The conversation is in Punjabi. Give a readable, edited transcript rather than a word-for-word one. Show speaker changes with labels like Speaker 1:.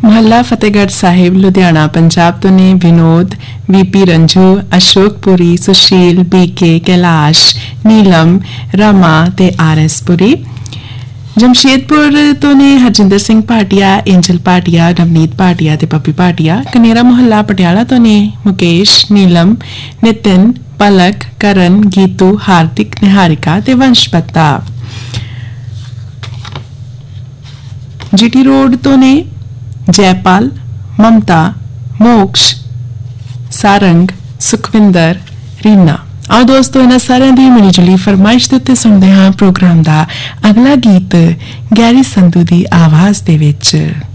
Speaker 1: ਮੁਹੱਲਾ ਫਤਿਹਗੜ੍ਹ ਸਾਹਿਬ ਲੁਧਿਆਣਾ ਪੰਜਾਬ ਤੋਂ ਨੇ ਵਿਨੋਦ, ਵੀਪੀ ਰੰਜੂ, ਅਸ਼ੋਕ ਪੁਰੀ, ਸੁਸ਼ੀਲ, ਬੀਕੇ, ਕੈਲਾਸ਼, ਨੀਲਮ, ਰਾਮਾ ਤੇ ਆਰਐਸ ਪੁਰੀ। ਜਮਸ਼ੇਦਪੁਰ ਤੋਂ ਨੇ ਹਰਜਿੰਦਰ ਸਿੰਘ ਭਾਟੀਆ, ਏਂਜਲ ਭਾਟੀਆ, ਨਵਨੀਤ ਭਾਟੀਆ ਤੇ ਪੱਪੀ ਭਾਟੀਆ। ਕਨੇਰਾ ਮੁਹੱਲਾ ਪਟਿਆਲਾ ਤੋਂ ਨੇ ਮੁਕੇਸ਼, ਨੀਲਮ, ਨਿਤਿਨ, ਪਲਕ, ਕਰਨ, ਗੀਤੂ, ਹਾਰਦਿਕ, ਨਿਹਾਰਿਕਾ ਤੇ ਵੰਸ਼ਪਤਾ। ਜੀਟੀ ਰੋਡ ਤੋਂ ਨੇ ਜੈਪਾਲ, ਮਮਤਾ, ਮੋਕਸ਼, ਸਾਰੰਗ, ਸੁਖਵਿੰਦਰ, ਰੀਨਾ। ਆਓ ਦੋਸਤੋ ਇਹਨਾਂ ਸਾਰਿਆਂ ਦੀ ਮਿਲੀ ਜੁਲੀ ਫਰਮਾਇਸ਼ ਦੇ ਉੱਤੇ ਸੁਣਦੇ ਹਾਂ ਪ੍ਰੋਗਰਾਮ ਦਾ ਅਗਲਾ ਗੀਤ ਗੈਰੀ ਸੰਧੂ ਦੀ ਆਵਾਜ਼ ਦੇ ਵਿੱਚ।